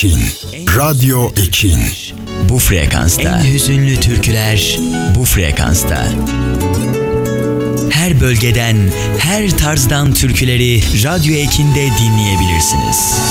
Ekin. Radyo Ekin. Bu frekansta. En hüzünlü türküler bu frekansta. Her bölgeden, her tarzdan türküleri Radyo Ekin'de dinleyebilirsiniz.